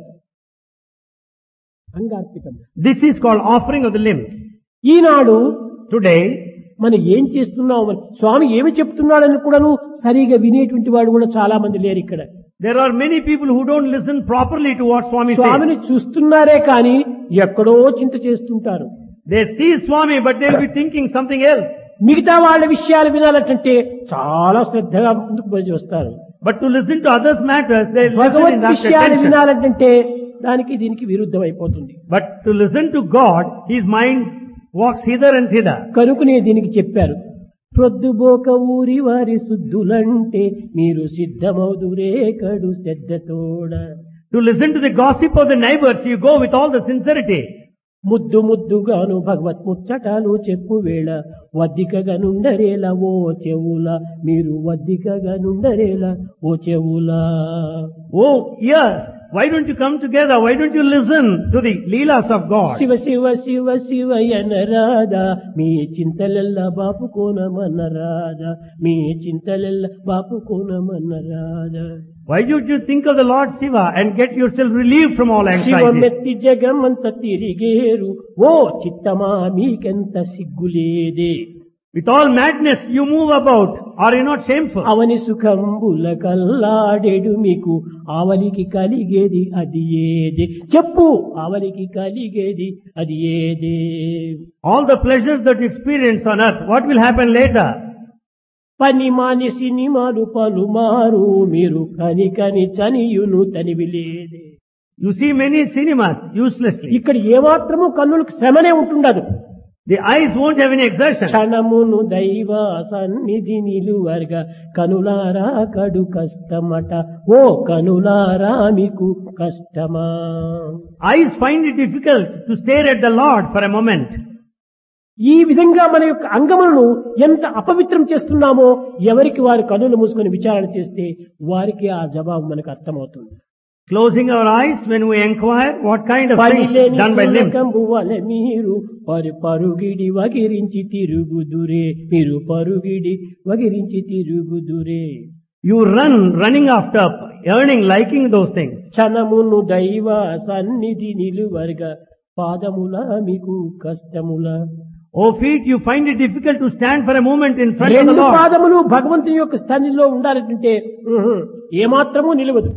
అంగార్పితము This is called offering of the limbs. Eenadu Today, మనం ఏం చేస్తున్నాం, స్వామి ఏమి చెప్తున్నాడని కూడాను సరిగా వినేటువంటి వాడు కూడా చాలా మంది లేరు ఇక్కడ. there are many people who don't listen properly to what Swami says. స్వామిని చూస్తున్నారే కానీ ఎక్కడో చింత చేస్తుంటారు. They see Swami, but they'll be thinking something else. మిగతా వాళ్ళ విషయాలు వినాలంటే చాలా శ్రద్ధగా ముందుకు పోయి వస్తారు. But to listen to others' matters, they listen in Bhagwat that విషయాలు attention. వినాలంటే దానికి దీనికి విరుద్ధం అయిపోతుంది. But to listen to God, his mind walks hither and thither. కనుకనే దీనికి చెప్పారు, ప్రొద్దుబోక ఊరి వారి శుద్ధులంటే మీరు సిద్ధమౌదురే కడు శ్రద్ధతోడ. To listen to the gossip of the neighbors, you go with all the sincerity. ముద్దు ముద్దుగాను భగవత్ ముచ్చటాలు చెప్పు వేళ వద్దికగా నుండరేలా ఓ చెవుల, మీరు వద్దికగా నుండరేలా ఓ చెవుల. Oh, yes. Why don't you come together? Why don't you listen to the leelas of God? Shiva Shiva Shiva శివయన Radha, me చింతలెల్ల Bapu కోనమన్న Radha, me చింతలెల్ల Bapu కోనమన్న Radha. Why don't you think of the Lord Shiva and get yourself relieved from all anxiety? శివమెత్తి జగమంత తిరిగేరు, ఓ చిత్తమా మీకెంత సిగ్గులేదే. With all madness you move about. Are you not shameful? అవని సుఖంబుల కల్లాడెడు మీకు ఆవలికి కలిగేది అది ఏదే. చెప్పు, ఆవలికి కలిగేది అది ఏదే. All the pleasures that you experience on earth, what will happen later? పని మాని సినిమాలు పలుమారు, మీరు కని కని చనియును తనివి లేదే. You see many cinemas uselessly. ఇక్కడ ఏమాత్రము కన్నులకు శ్రమనే ఉంటుండదు. The eyes won't have any exertion. క్షణమును దైవ సన్నిధి నిలువర్గ కనులారా కడు కష్టమట, ఓ కనులారా మీకు కష్టమా. Eyes find it difficult to stare at the Lord for a moment. ఈ విధంగా మన యొక్క అంగములను ఎంత అపవిత్రం చేస్తున్నామో ఎవరికి వారి కన్నులు మూసుకొని విచారణ చేస్తే వారికి ఆ జవాబు మనకు అర్థమవుతుంది. Closing our eyes when we inquire what kind of things పనిలేని done by limbs. సునకంబువలె మీరు పరుగిడి వగిరించి తిరుగుదురే, మీరు పరుగిడి వగిరించి తిరుగుదురే. You run, running after, earning, liking those things. క్షణమును దైవ సన్నిధి నిలువర్గ పాదముల మీకు కష్టముల. Oh feet, you find it difficult to stand for a moment in front of the రెండు Lord. పాదములు భగవంతుని యొక్క స్థానిలో ఉండాలంటే ఏమాత్రము నిలవదు.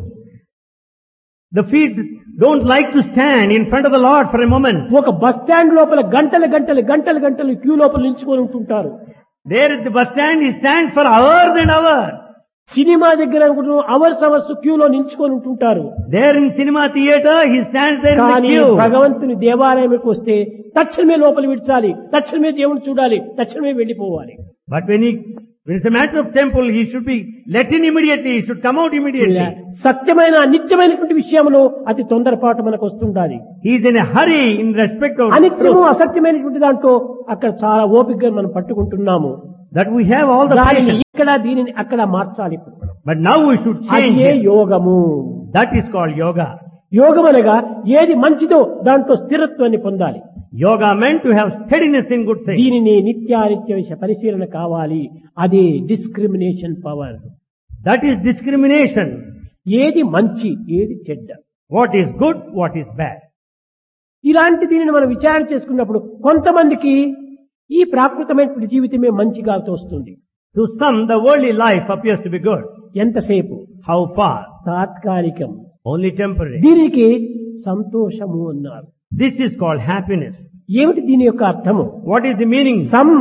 The feet don't like to stand in front of the Lord for a moment. ఒక బస్ స్టాండ్ లోపల గంటలు క్యూ లోపల నిల్చుకొని ఉంటుంటారు. There at the bus stand, he stands for hours and hours. Cinema దగ్గర అవర్స్ క్యూలో నిల్చుకొని ఉంటుంటారు. There in cinema theater, he stands there in the కానీ queue. భగవంతుని దేవాలయంకి వస్తే తక్షణమే లోపల విడిచాలి, తక్షణమే దేవుని చూడాలి, తక్షణమే వెళ్లిపోవాలి. But when it's a matter of temple, he should be let in immediately, he should come out immediately. సత్యమైన నిత్యమైనటువంటి విషయంలో అతి తొందరపాటు మనకు వస్తుండాలి. He is in a hurry in respect of అనిత్యము truth. అసత్యమైనటువంటి దాంట్లో అక్కడ చాలా ఓపికగా మనం పట్టుకుంటున్నాము. That we have all the దానిని patience. ఇక్కడ దీనిని అక్కడ మార్చాలి. But now we should అది change ఏ it. యోగము. That is called yoga. యోగం అనగా ఏది మంచిదో దాంట్లో స్థిరత్వాన్ని పొందాలి. Yoga meant to have steadiness in good things. దీనిని నిత్యానిత్య పరిశీలన కావాలి. అది discrimination power. That is discrimination. ఏది మంచి ఏది చెడ్డ. What is good, what is bad. ఇలాంటి దీనిని మనం విచారణ చేసుకున్నప్పుడు కొంతమందికి ఈ ప్రాకృతమైన జీవితమే మంచిగా తోస్తుంది. To some, the worldly life appears to be good. ఎంతసేపు? How far? తాత్కాలికం. Only temporary. దీనికి సంతోషము అన్నారు. This is called happiness. ఏమిటి దీని యొక్క అర్థము? What is the meaning?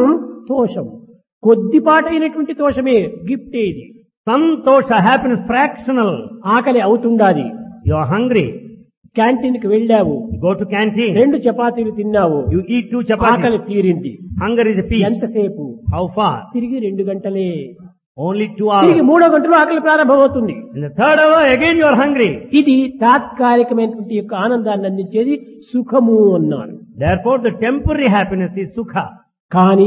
సంతోషం కొద్దిపాటైనటువంటి తోషమే, గిఫ్ట్ ఇది. Santosha, happiness, fractional. ఆకలి అవుతుండాది. You are hungry. క్యాంటీన్ కి వెళ్ళావు, You go to canteen. 2 చపాతీలు తిన్నావు, You eat 2 ఆకలి chapatis. తీరింది. Hunger is a peace. ఎంతసేపు? How far? తిరిగి 2 గంటలే. Only 2 తిరిగి hours. 3వ గంటలో ఆకలి ప్రారంభమవుతుంది. In the 3rd hour, again you are hungry. ఇది తాత్కాలికమైనటువంటి యొక్క ఆనందాన్ని అందించేది సుఖము అన్నారు. Therefore, the temporary happiness is sukha. కానీ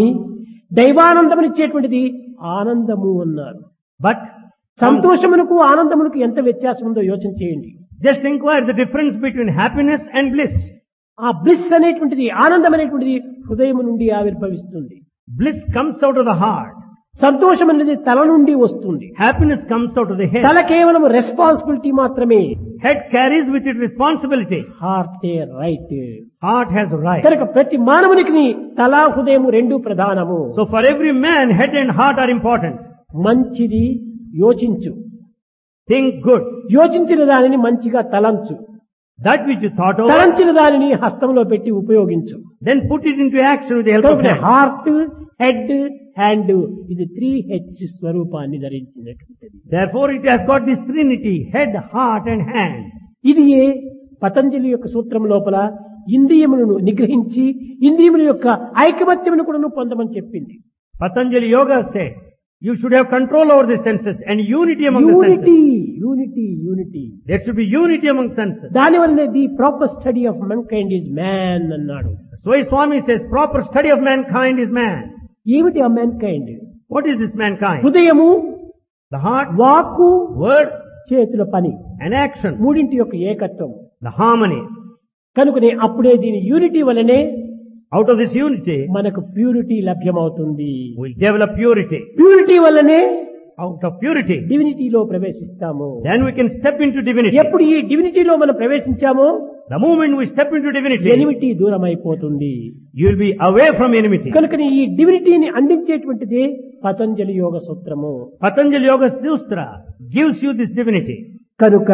దైవానందమునిచ్చేటువంటిది ఆనందము అన్నారు. But సంతోషమునకు ఆనందమునకు ఎంత వ్యత్యాసం ఉందో యోచన చేయండి. just inquire the difference between happiness and bliss. ఆ బ్లిస్ అనేటువంటిది, ఆనందం అనేటువంటిది హృదయం నుండి ఆవిర్భవిస్తుంది. Bliss comes out of the heart. సంతోషం అనేది తల నుండి వస్తుంది. Happiness comes out of the head. తల కేవలం రెస్పాన్సిబిలిటీ మాత్రమే. Head carries with it responsibility. Heart right. Heart has right. కనుక ప్రతి మానవునికి తల హృదయం 2 ప్రధానము. So for every man, head and heart are important. మంచిది యోచించు, Think good. యోచించిన దానిని మంచిగా తలంచు, That which you thought over, తలంచిన దానిని హస్తంలో పెట్టి ఉపయోగించు. then put it into action with the help of hand. Heart, head, hand ఇది 3H స్వరూపాన్ని ధరించినటువంటిది. Therefore it has got this trinity, head, heart and hand. ఇది పతంజలి యొక్క సూత్రం లోపల ఇంద్రియములను నిగ్రహించి ఇంద్రియముల యొక్క ఐకమత్యమును కూడా పొందమని చెప్పింది. Patanjali Yoga said, you should have control over the senses and unity among the unity, senses. Unity, unity. There should be unity among senses. దానివల్లనే the proper study of mankind is man అన్నాడు. So Swami says, proper study of mankind is man. ఏమిటి ఆ mankind? What is this mankind? హృదయము, The heart, వాక్కు, word చేతుల పని, and action. 3 యొక్క ఏకత్వం. The harmony. కనుకనే అప్పుడే దీని యూనిటీ వలనే Out of this unity, మనకు ప్యూరిటీ లభ్యమవుతుంది. we'll develop purity. ప్యూరిటీ వల్లనే Out of purity, డివినిటీలో ప్రవేశిస్తాము. then we can step into divinity. ఎప్పుడు ఈ డివినిటీలో మనం ప్రవేశించామో The moment we step into divinity, enmity దూరం అయిపోతుంది. you will be away from enmity. కనుకనే ఈ డివినిటీని అందించేటువంటిది పతంజలి యోగ సూత్రము. Patanjali Yoga Sutra gives you this divinity. కనుక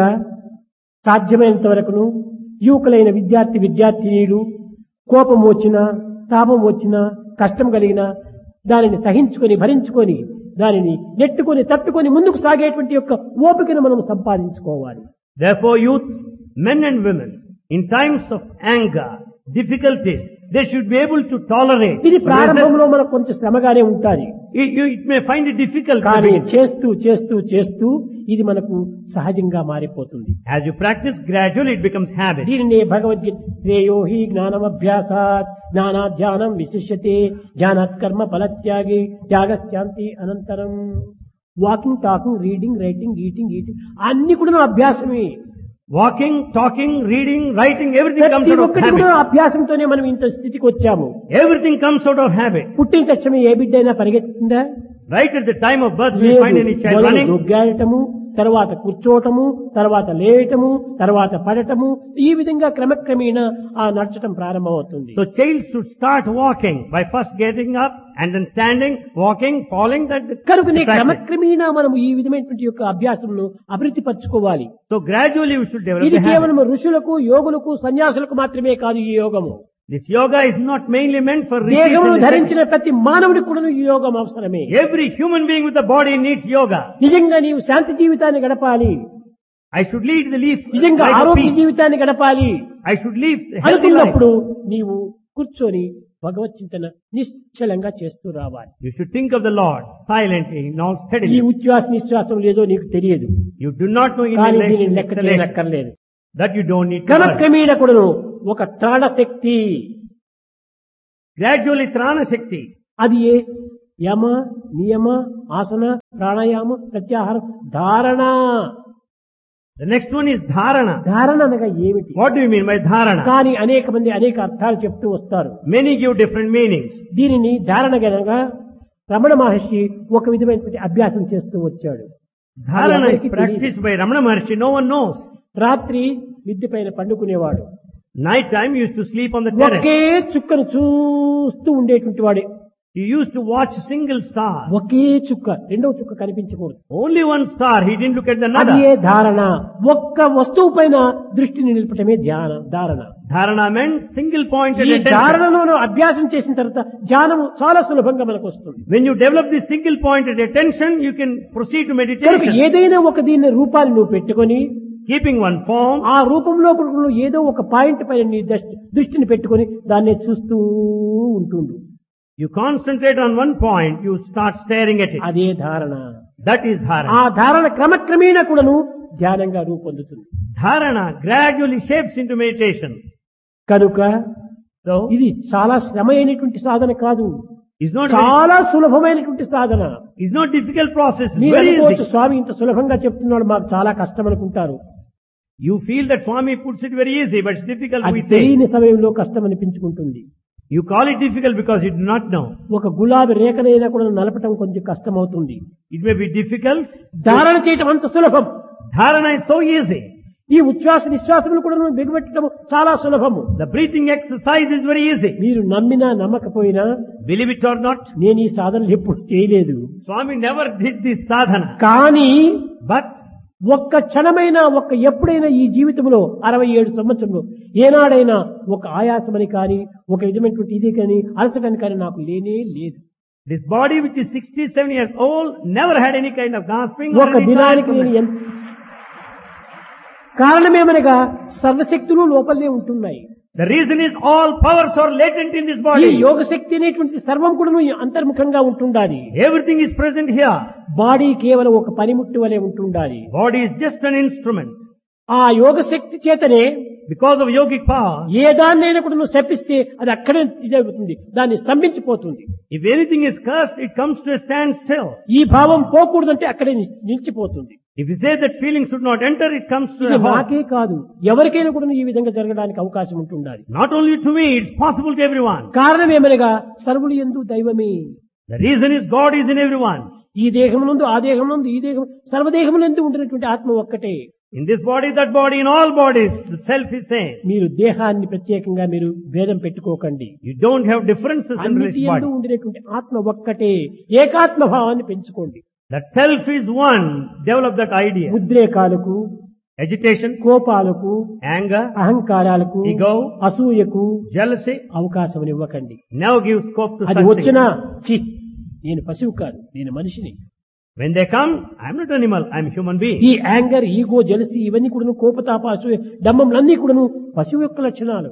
సాధ్యమైనంత వరకును యువకులైన విద్యార్థినీలు కోపం వచ్చినా, తాపం వచ్చినా, కష్టం కలిగినా దానిని సహించుకొని భరించుకొని దానిని నెట్టుకొని తట్టుకొని ముందుకు సాగేటువంటి యొక్క ఓపికను మనం సంపాదించుకోవాలి. Therefore, youth, men and women, in times of anger, difficulties, they should be able to tolerate. ఇది ప్రారంభంలో మనకు కొంచెం శ్రమగానే ఉంటుంది. It may find it difficult, కానీ చేస్తూ చేస్తూ చేస్తూ ఇది మనకు సహజంగా మారిపోతుంది. as you practice, gradually it becomes habit. దీనినే భగవద్గీత శ్రేయో హి జ్ఞానమభ్యాసాత్ జ్ఞానాధ్యానం విశిష్యతే జ్ఞానాత్ కర్మ ఫలత్యాగి త్యాగశాంతి అనంతరం. Walking, talking, reading, writing, eating అన్ని కూడా అభ్యాసమే. Walking, talking, reading, writing, everything comes ప్రతి out of ఒక్కటి habit. కూడా అభ్యాసంతోనే మనం ఇంత స్థితికి వచ్చాము. Everything comes out of habit. పుట్టిన తక్షణం ఏ బిడ్డ అయినా పరిగెత్తుతుందా? Right at the time of birth, we find any child మొదలు running. దొగ్గాడటము, తర్వాత కూర్చోవటము, తర్వాత లేయటము, తర్వాత పడటము, ఈ విధంగా క్రమక్రమేణా ఆ నడచడం ప్రారంభమవుతుంది. So child should start walking by first getting up and then standing, walking, falling. That కనుకనే practice. క్రమక్రమేణా మనము ఈ విధమైనటువంటి యొక్క అభ్యాసమును అభివృద్ధి పరచుకోవాలి. So gradually we should develop ఇది the habit. కేవలం ఋషులకు, యోగులకు, సన్యాసులకు మాత్రమే కాదు ఈ యోగము. This yoga is not mainly meant for rishis దేహమును and ధరించిన ప్రతి మానవుడికి కూడా ఈ యోగం అవసరమే. every human being with a body needs yoga. నిజంగా నీవు శాంతి జీవితాన్ని గడపాలి, I should lead the నిజంగా life of ఆరోగ్య peace. జీవితాన్ని గడపాలి I should live a healthy life. అనుకున్నప్పుడు నీవు కూర్చొని భగవత్ చింతన నిశ్చలంగా చేస్తూ రావాలి. You should think of the Lord silently, not ఈ steadily. ఉచ్ఛ్వాస నిశ్వాసం లేదో నీకు తెలియదు, You do not know కానీ దీనిని inhalation, లెక్క exhalation. చేయనక్కర్లేదు. That you don't need to worry. క్రమక్రమేణ కూడాను ఒక త్రాణ శక్తి, Gradually Trana Shakti. అది ఏ యమ, నియమ, ఆసన, ప్రాణాయామ, ప్రత్యాహారం, ధారణ. The next one is Dharana. ధారణ అనగా ఏమిటి? What do you mean by Dharana? కానీ అనేక మంది అనేక అర్థాలు చెప్తూ వస్తారు. Many give different meanings. దీనిని ధారణ గనగా రమణ మహర్షి ఒక విధమైనటువంటి అభ్యాసం చేస్తూ వచ్చాడు. Dharana is practiced by Ramana Maharshi. No one knows. రాత్రి మిద్దె పైన పండుకునేవాడు. Night time he used to sleep on the terrace. ఒకే చుక్కను చూస్తూ ఉండేటువంటి వాడే. He used to watch single star. ఒకే చుక్క, రెండవ చుక్క కనిపించకూడదు. Only one star. He didn't look at the అదే another. ధారణ. ఒక్క వస్తువు పైన దృష్టిని నిలపటమే ధారణ. Dharana meant single pointed ఈ attention. ధారణలో అభ్యాసం చేసిన తర్వాత ధ్యానము చాలా సులభంగా మనకు వస్తుంది. When you develop this single pointed attention, you can proceed to కనుక meditation. ఏదైనా ఒక దీని రూపాన్ని నువ్వు పెట్టుకొని Keeping one form, ఆ రూపంలో నువ్వు ఏదో ఒక పాయింట్ పైన నీ దృష్టిని పెట్టుకొని దాన్ని చూస్తూ ఉంటుండు. you concentrate on one point, you start staring at it. అదే ధారణ. That is ఆ dharana. ధారణ క్రమక్రమేణా కూడాను ధ్యానంగా రూపొందుతుంది. Dharana gradually shapes into meditation. కనుక So, ఇది చాలా శ్రమ అయినటువంటి సాధన కాదు, it's not చాలా సులభమైనటువంటి సాధన. it's not difficult process. It's మీరు very అనుకోవచ్చు, easy. స్వామి ఇంత సులభంగా చెప్తున్నాడు, మాకు చాలా కష్టం అనుకుంటారు. You feel that Swami puts it very easy, but it's difficult. అది We say తెలియని సమయంలో కష్టం అనిపించుకుంటుంది. you call it difficult because you do not know. ఒక గులాబీ రేఖనైనా కూడా నలపటం కొంచెం కష్టం అవుతుంది. It may be difficult. ధారణ చేయటం అంత సులభం. Dharana is so easy. ఈ ఉచ్ఛ్వాస నిశ్వాసములు కూడా బిగబెట్టడం చాలా సులభము. The breathing exercise is very easy. మీరు నమ్మినా నమ్మకపోయినా Believe it or not, నేను ఈ సాధనలు ఎప్పుడు చేయలేదు. Swami never did this sadhana. కానీ But ఒక్క క్షణమైనా ఎప్పుడైనా ఈ జీవితంలో 67 సంవత్సరంలో ఏనాడైనా ఒక ఆయాసమని కానీ ఒక విధమైనటువంటి ఇది కానీ అలసటని కానీ నాకు లేనే లేదు. this body which is 67 years old never had any kind of gasping. or ఒక any దినానికి నేను tiredness. కారణమేమనగా సర్వశక్తులు లోపలే ఉంటున్నాయి. The reason is all powers are latent in this ఈ body. యోగ శక్తి అనేటువంటి సర్వం కూడా అంతర్ముఖంగా ఉంటుండాలి. Everything is present here. Body కేవలం ఒక పనిముట్టు వలె ఉంటుండాలి. Body is just an instrument. ఆ యోగ శక్తి చేతనే Because of yogic power, ఏ దాన్నైనా కూడా నువ్వు శపిస్తే అది అక్కడే ఇదవుతుంది, దాన్ని స్తంభించిపోతుంది. if anything is cursed, it comes to a standstill. ఈ భావం పోకూడదంటే అక్కడే నిలిచిపోతుంది. If you say that feeling should not enter, it comes to ఇది a halt. నాకే కాదు, ఎవరికైనా కూడా ఈ విధంగా జరగడానికి అవకాశం ఉంటుండాలి. Not only to me, it's possible to everyone. కారణం ఏమనగా సర్వులు యందు దైవమే. The reason is God is in everyone. ఈ దేహమునందు ఆ దేహమునందు ఈ దేహం సర్వదేహములందు ఉంటున్నటువంటి ఆత్మ ఒక్కటే. In this body, that body, in all bodies, the self is same. మీరు దేహాన్ని ప్రత్యేకంగా మీరు భేదం పెట్టుకోకండి. You don't have differences in అన్నిటి this యందు body. ఉండినటువంటి ఆత్మ ఒక్కటే. ఏకాత్మ భావాన్ని పెంచుకోండి. That self is one. Develop that idea. ఉద్రేకాలకు, Agitation, కోపాలకు, anger, అహంకారాలకు, ego, అసూయకు jealousy, అవకాశం ఇవ్వకండి. never give scope to అది such వచ్చినా things. ఛీ, నేను పశువు కాదు, నేను మనిషిని. When they come, I'm not animal, I'm human being. ఈ యాంగర్, ఈగో, జలసి ఇవన్నీ కూడాను కోపతాప అసూయ డంబంలన్నీ కూడాను పశువు యొక్క లక్షణాలు.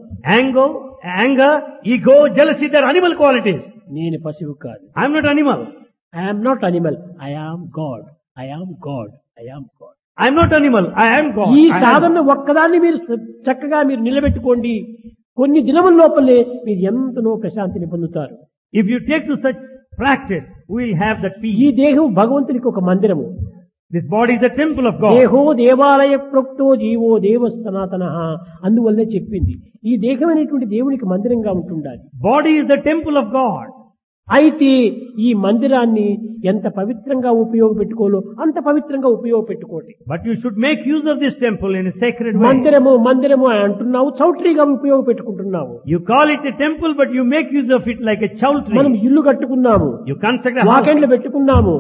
Anger, ego, jealousy, they're animal qualities. నేను పశువు కాదు. I'm not animal. I'm not animal, I am God, I am God, I am God. I'm not animal, I am God. ఈ I am- సాధన ఒక్కదాన్ని మీరు చక్కగా మీరు నిలబెట్టుకోండి. కొన్ని దినముల లోపలే మీరు ఎంతనో ప్రశాంతిని పొందుతారు. If you take to such practice, we'll have that ఈ peace. దేహం భగవంతునికి ఒక మందిరము. This body is the temple of God. దేహో దేవాలయ ప్రోక్తో జీవో దేవ సనాతన, అందువల్లే చెప్పింది ఈ దేహం అనేటువంటి దేవునికి మందిరంగా ఉంటుండాలి. Body is the temple of God. అయితే ఈ మందిరాన్ని ఎంత పవిత్రంగా ఉపయోగపెట్టుకోలో అంత పవిత్రంగా ఉపయోగపెట్టుకోండి. But you should make use of this temple in a sacred way. మందిరము మందిరము అని అంటున్నావు, చౌట్రీగా ఉపయోగపెట్టుకుంటున్నావు. You call it a temple, but you make use of it like a మనం chowtry. ఇల్లు కట్టుకున్నాము, You construct a house. వాకెండ్లు పెట్టుకున్నాము,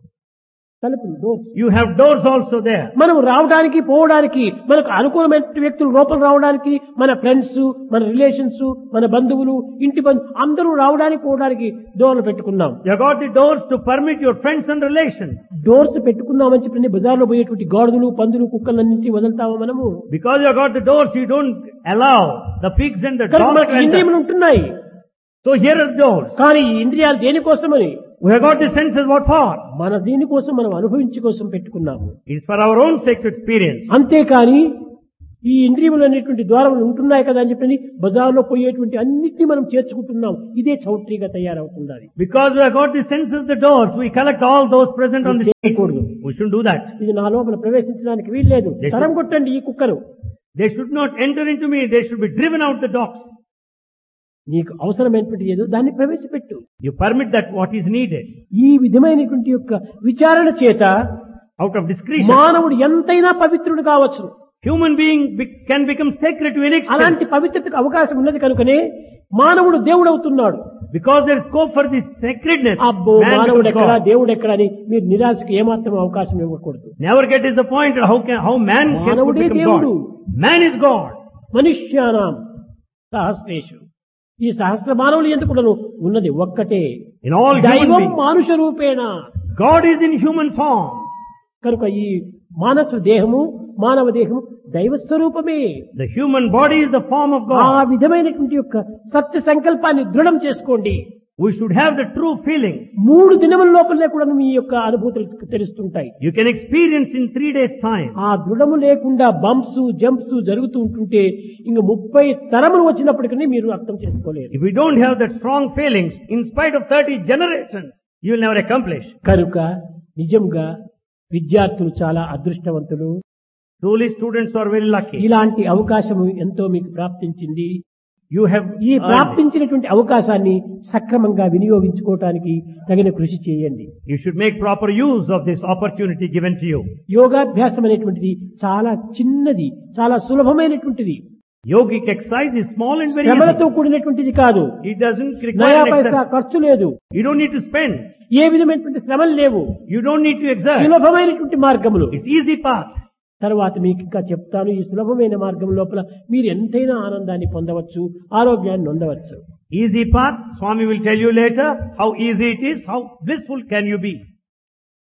తలుపులు doors. You have doors also there. మనం రావడానికి పోవడానికి మనకు అనుకూలమైన వ్యక్తులు లోపల రావడానికి, మన ఫ్రెండ్స్, మన రిలేషన్స్, మన బంధువులు, ఇంటి అందరూ రావడానికి పోవడానికి డోర్లు పెట్టుకున్నాం. You got the doors to permit your friends and relations. Doors పెట్టుకున్నామని చెప్పి బజార్లో పోయేటువంటి గాడిదలు, పందులు, కుక్కలన్నింటినీ వదులుతామా మనము? Because you got the doors, you don't allow the pigs and the కనుక dogs మనకు to enter. ఇంద్రియములు ఉంటున్నాయి. So here are doors. కానీ ఈ ఇంద్రియాలు దేనికోసమని? We have got the senses, what for? మన దీనికోసం, మనం అనుభవించే కోసం పెట్టుకున్నాము. It's for our own sake to experience. అంతేకాని ఈ ఇంద్రియములు అనేటువంటి ద్వారములు ఉంటున్నాయి కదా అని చెప్పి బజార్లో పోయేటువంటి అన్నిటినీ మనం చేర్చుకుంటున్నాం. ఇదే చౌట్రీగా తయారవుతుంది. Because we have got the senses, the doors, we collect all those present on the street. చేయకూడదు. We shouldn't do that. ఇది నా లోపల ప్రవేశించడానికి వీల్లేదు. తరం కొట్టండి ఈ కుక్కలు. They should not enter into me, they should be driven out the dogs. నీకు అవసరమైనటువంటి ఏదో దాన్ని ప్రవేశపెట్టు. You permit that what is needed. ఈ విధమైనటువంటి యొక్క విచారణ చేత out of discretion. మానవుడు ఎంతైనా పవిత్రుడు కావచ్చు. Human being can become sacred to an extent. అలాంటి పవిత్రతకు అవకాశం ఉన్నది కనుకనే మానవుడు దేవుడు అవుతున్నాడు. Because there is scope for this sacredness. అబ్బో మానవుడు ఎక్కడ దేవుడు ఎక్కడ అని మీరు నిరాశకు ఏమాత్రం అవకాశం ఇవ్వకూడదు. Never get disappointed how man can become God. Man is God. మనుష్యానాం సహస్రేషు. ఈ సహస్ర మానవులు ఎందుకు ఉన్నది ఒక్కటే. In all దైవం human మానుష రూపేణ. God is in human form. కనుక ఈ మానవ దేహము మానవ దేహము దైవ స్వరూపమే. The human body is the form of ఆ God. విధమైనటువంటి యొక్క సత్య సంకల్పాన్ని దృఢం చేసుకోండి. We should have the true feeling. 3 దినముల లోపలే కూడా మీ యొక్క అనుభూతులు తెలుస్తుంటాయి. You can experience in 3 days time. ఆ దృఢము లేకుండా బంప్స్ జంప్స్ జరుగుతూ ఉంటుంటే ఇంక 30 తరములు వచ్చినప్పటికీ మీరు అర్థం చేసుకోలేరు. If we don't have that strong feelings, in spite of 30 generations, you will never accomplish. కనుక నిజంగా విద్యార్థులు చాలా అదృష్టవంతులు. Truly students are very lucky. ఇలాంటి అవకాశము ఎంతో మీకు ప్రాప్తించింది. You have ఈ earned it. ప్రాప్తించినటువంటి అవకాశాన్ని సక్రమంగా వినియోగించుకోవటానికి తగిన కృషి చేయండి. You should make proper use of this opportunity given to you. యోగాభ్యాసం అనేటువంటిది చాలా చిన్నది, చాలా సులభమైనటువంటిది. Yogic exercise is small and very శ్రమలతో easy. కూడినటువంటిది కాదు. It doesn't require నయా an పైసా exercise. ఖర్చు లేదు. You don't need to spend. ఏ విధమైనటువంటి శ్రమలు లేవు. You don't need to exert. సులభమైనటువంటి మార్గములు. It's easy path. తర్వాత మీకు ఇంకా చెప్తాను. ఈ సులభమైన మార్గం లోపల మీరు ఎంతైనా ఆనందాన్ని పొందవచ్చు, ఆరోగ్యాన్ని పొందవచ్చు. Easy path. Swami will tell you later how easy it is, how blissful can you be.